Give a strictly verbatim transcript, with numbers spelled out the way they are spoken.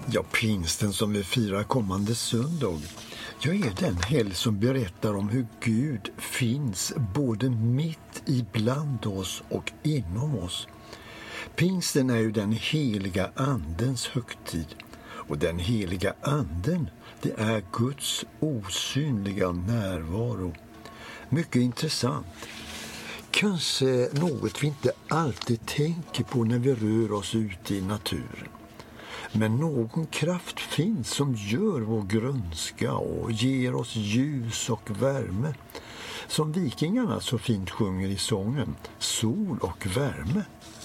Ja, pingsten som vi firar kommande söndag, jag är den helg som berättar om hur Gud finns både mitt ibland oss och inom oss. Pingsten är ju den heliga andens högtid, och den heliga anden, det är Guds osynliga närvaro. Mycket intressant. Kanske något vi inte alltid tänker på när vi rör oss ute i naturen. Men någon kraft finns som gör vår grönska och ger oss ljus och värme. Som vikingarna så fint sjunger i sången, sol och värme.